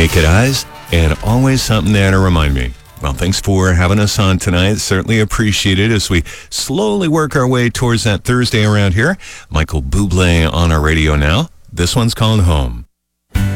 naked eyes, and always something there to remind me. Well, thanks for having us on tonight. Certainly appreciate it as we slowly work our way towards that Thursday around here. Michael Bublé on our radio now. This one's called Home.